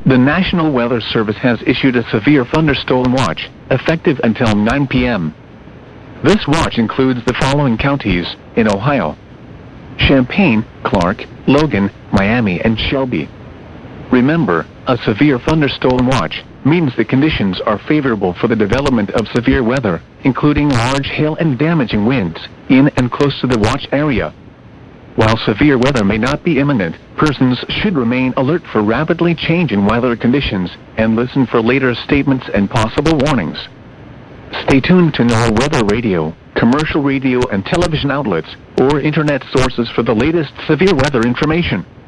The National Weather Service has issued a severe thunderstorm watch, effective until 9 p.m. This watch includes the following counties in Ohio: Champaign, Clark, Logan, Miami, and Shelby. Remember, a severe thunderstorm watch means the conditions are favorable for the development of severe weather, including large hail and damaging winds, in and close to the watch area. While severe weather may not be imminent, persons should remain alert for rapidly changing weather conditions and listen for later statements and possible warnings. Stay tuned to NOAA Weather Radio, commercial radio and television outlets, or internet sources for the latest severe weather information.